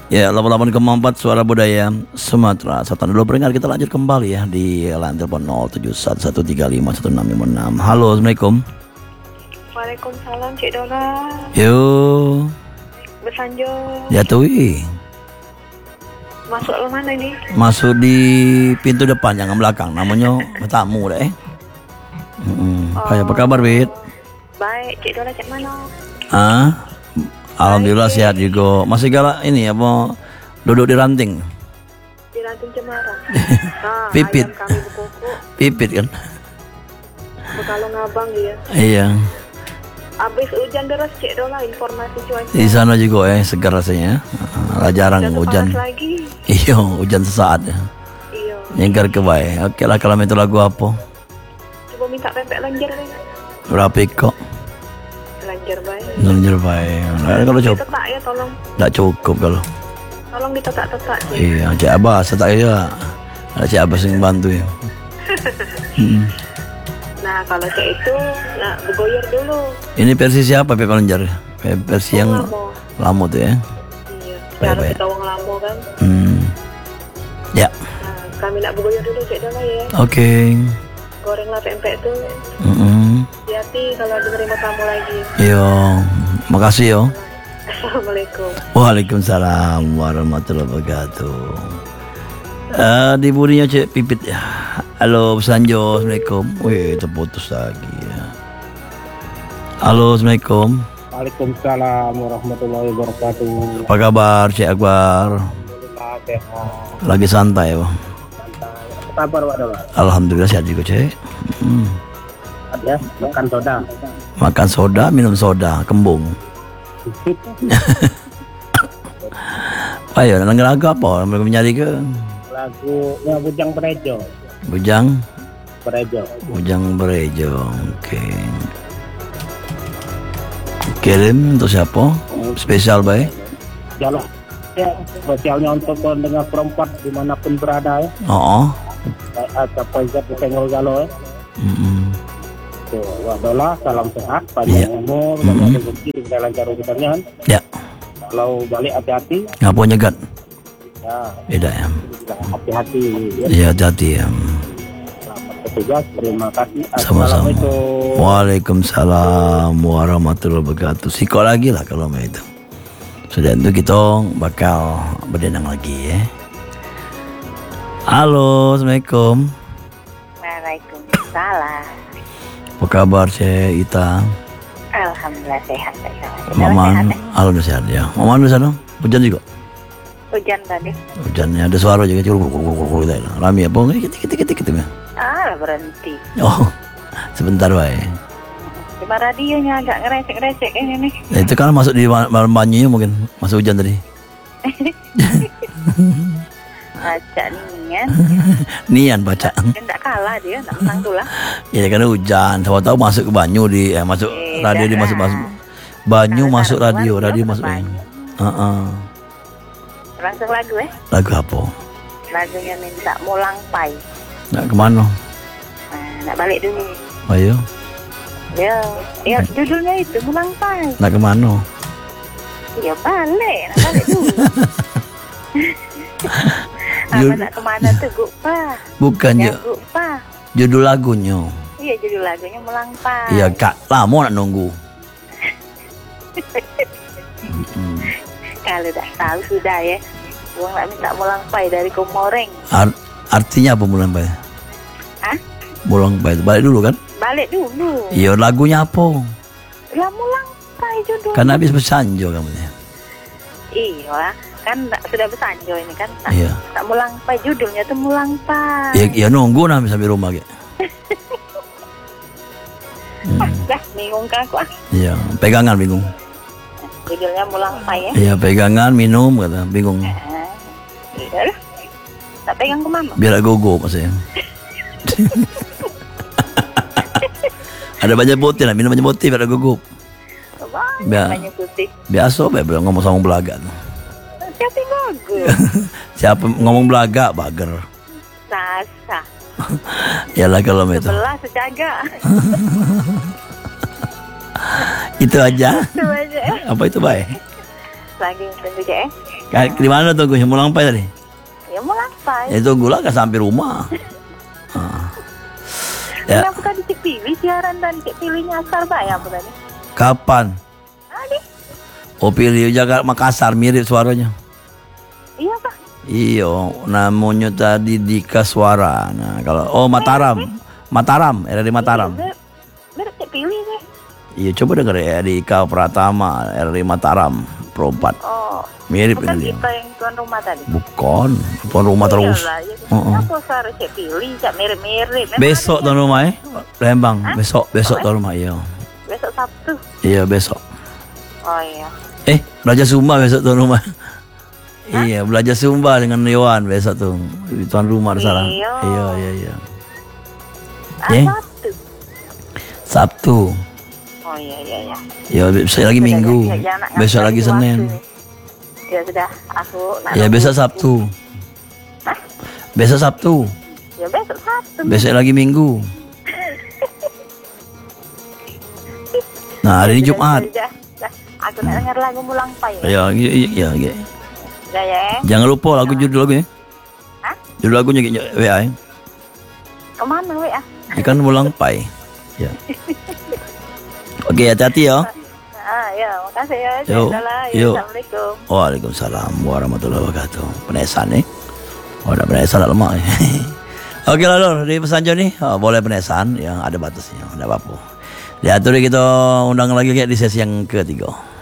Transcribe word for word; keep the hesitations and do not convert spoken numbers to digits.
Ya, delapan puluh delapan koma empat Suara Budaya Sumatera Selatan. Dulu peringat kita lanjut kembali ya di line telepon nol tujuh satu satu tiga lima satu enam lima enam. Halo, Assalamualaikum. Waalaikumsalam, Cik Dona. Yo. Besanjo. Jatuhi. Masuk ke mana ini? Masuk di pintu depan, jangan belakang. Namanya tamu deh. Hmm. Oh. Apa kabar, Bit? Baik, Cik Dona cek mana? Ah? Alhamdulillah sehat juga. Masih galak ini apa? Duduk di ranting. Di ranting cemara. Nah, Pipit. ayam kami berkokok. Pipit kan? Bekalong abang dia. Iya. Abis hujan deras, Cik Dona, informasi cuaca. Di sana juga eh segar rasanya. Ah, jarang Jatuh hujan. panas lagi. Iya, hujan sesaat ya. Iya. Nyenggar ke bae. Oke lah, kalau itu lagu apa? Coba minta pempek lenjer kan? Berapa kok? Lenjer baik. Lenjer bae. Nah, kalau cukup, Ditetak ya, tolong. enggak cukup kalau. Tolong ditetak-tetak, Cik. Iya, Cik Abah, setak ya. Ada Cik Abah yang bantu ya. Hmm. Nah, kalau Cik itu, nah, bergoyor dulu. Ini versi siapa Pep Lenjer? Versi yang Lamo. lama tuh ya. Iya. Baik, Harus baik. kita uang lamo kan. Hmm. Ya, Nah, kami nak bergoyor dulu, Cik Dona ya. oke. Gorenglah pempek tuh. Mm-mm. Hati-hati kalau dengerin tamu lagi. Yo, makasih yo. Assalamualaikum. Waalaikumsalam warahmatullahi wabarakatuh. Eh, di burinya Cik Pipit ya. Halo, Sanjo, Assalamualaikum. Wih, terputus lagi ya. Halo, Assalamualaikum. Waalaikumsalam warahmatullahi wabarakatuh. Apa kabar Cik Akbar? Alhamdulillah sehat. Lagi santai Pak. Santai. Apa kabar Pak Dola? Alhamdulillah sehat juga Cik. Hmm. Ada makan soda. Makan soda, minum soda, kembung. Ayo, nang lagu apa? Mereka mencari ke Lagunya Bujang Berejo. Bujang, Berejo. Bujang Berejo. Oke. Kirim untuk siapa? Spesial baik. Jalan. Ya, spesialnya untuk pendengar perempuan dimanapun berada ya. Oh. Ada Poizat di Senggol Galo ya. Mm-mm. Tuh, Wak Dola, salam sehat, panjang Iya. umur, Mhm. banyak rezeki, dan lancar urusannya. Ya, Kalau balik hati-hati, ngapa nyegat? ya Beda ya. hati-hati ya. Iya, hati ya. Selamat bertugas, terima kasih. Sama-sama. Assalamualaikum. Waalaikumsalam warahmatullahi wabarakatuh. Sikok lagi lah kalau mau itu. Sudah itu kita bakal berdenang lagi ya. Halo, Assalamualaikum. Waalaikumsalam. Apa kabar Cik Ita? Alhamdulillah sehat. Maman, alhamdulillah sehat ya. Maman di sana? Hujan juga? Hujan tadi. Hujannya ada suara juga. Gitu. Rami apa? Ketik-ketik gitu ya. Ah, berhenti. Oh, sebentar baik. Cuma radionya agak ngerecek-ngerecek ini nih. Nah, itu kan masuk di malam banyu mungkin. Masuk hujan tadi. Baca nian. Nian baca. Tidak kalah dia, nak menang tu lah. Ya kan hujan. Tahu-tahu masuk ke banyu di eh, masuk Eh, radio dah di masuk lah. masuk banyu Kalau masuk taruh radio, banyu, radio ke masuk. banyu. Heeh. Langsung lagu eh. Lagu apa? Lagunya minta mulang pai. Nak kemana? Nah, nak balik dulu. Ayo. Ya, ya judulnya itu mulang pai. Nak kemana? Ya balik, nak balik dulu. Apa Jud- nak kemana tuh Gupa? Bukan Ya ju- Gupa. judul lagunya. Iya judul lagunya mulang pai. Iya kak, lama nak nunggu. Mm. Kalau dah tahu sudah ya. Uang nak minta mulang pai dari Komoreng. Art- artinya apa mulang pai? Hah? Mulang pai. Balik dulu kan? Balik dulu. Iya lagunya apa? Lah mulang pai judul. Kan habis bersanjo kamu ya. Iya, kan tak, sudah bersanjo ini kan. Tak, Iya. tak mulang pai judulnya tuh mulang pai. Ya, ya nunggu nanti sampai rumah gitu. Ah, dah bingung kan aku ah. Iya, pegangan bingung. Judulnya mulang pai ya. Iya, pegangan minum kata bingung. Ah, iya lah. Tak pegang ke mama. Biar gogo maksudnya. Ada banyak putih lah, minum banyak putih biar gogo. Banyak Biar- banyak putih. Biasa bae bilang ngomong sama belaga. Siapa yang bagus? Siapa ngomong belaga bager. Sasa. Yalah kalau itu. Sebelah sejaga. Itu aja. Itu aja. Apa itu baik? Lagi tunggu je eh. Kayak di mana tunggu? Mau lampai tadi? Ya mau lampai. Ya tunggulah kan sampai rumah. Ah. Ya. Kenapa tadi cek pilih siaran dan cek pilih nyasar bayar apa tadi? Kapan? Tadi. Oh pilih Jakarta Makassar mirip suaranya. Iya kah? Iya, namanya tadi Dika Suara. Nah, kalau oh Mataram. Mataram, R R I Mataram. Iya, mirip cek pilih nih. Iya, coba denger ya Dika Pratama, R R I Mataram, Pro empat. Oh. Mirip Bukan ini dia. kita yang tuan rumah tadi. Bukan, tuan rumah terus. Iyalah, ya. Uh-uh. Kenapa suara cek pilih, cek mirip-mirip. Memang Besok ada tuan yang- rumah eh, Lembang. Hah? Besok, besok Oh, eh? tuan rumah iya. Besok Sabtu. Iya besok. Oh iya. Eh, belajar Sumba besok tuan rumah. Iya, belajar Sumba dengan Dewan besok tuh. Di tuan rumah di sana. Iya. Iya, iya, iya. Ah, Eh? Sabtu. Sabtu. Oh iya iya iya. Ya, besok lagi Sudah, Minggu. ya, ya, nak Besok ngasih lagi waktu Senin. nih. Ya sudah, aku nak Ya nunggu. besok Sabtu. Hah? Besok Sabtu. Ya besok Sabtu. Besok lagi Minggu. Nah, hari ini Sudah, Jumat. sudah, sudah. Aku nak dengar lagu Mulang Pai. Ya, Ya, iya, iya, iya, iya. sudah ya. Jangan lupa lagu judul lagunya. Hah? Judul lagunya W A ya. Kemana we ah? Ikan Mulang Pai. Ya. Oke, hati-hati ya. Ah ya, makasih ya. Yuk, Salah, ya. yuk. Assalamualaikum. Waalaikumsalam warahmatullahi wabarakatuh. Penesan nih. Oh, ada penesan tak lemak. Oke lah Lur, di pesan nih oh, boleh penesan yang ada batasnya, ada apa-apa. Diatur kita undang lagi kayak di sesi yang ketiga.